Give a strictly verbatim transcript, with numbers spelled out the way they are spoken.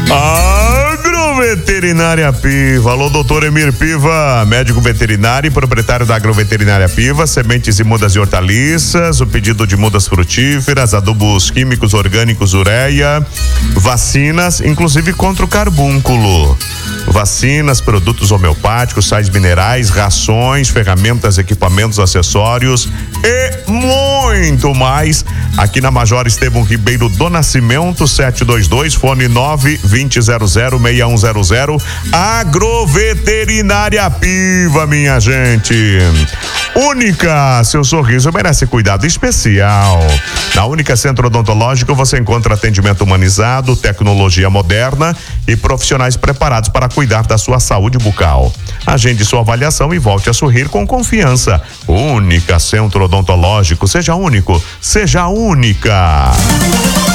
Agroveterinária Piva. Alô, doutor Emir Piva, médico veterinário e proprietário da Agroveterinária Piva, sementes e mudas de hortaliças, o pedido de mudas frutíferas, adubos químicos orgânicos, ureia, vacinas, inclusive contra o carbúnculo. Vacinas, produtos homeopáticos, sais minerais, rações, ferramentas, equipamentos, acessórios e muito mais. Aqui na Major Estevão Ribeiro do Nascimento, sete dois dois, fone nove vinte zero zero seis um zero zero. Agroveterinária Piva, minha gente. Única, seu sorriso merece cuidado especial. Na Única Centro Odontológico você encontra atendimento humanizado, tecnologia moderna e profissionais preparados para cuidar da sua saúde bucal. Agende sua avaliação e volte a sorrir com confiança. Única Centro Odontológico, seja único, seja única.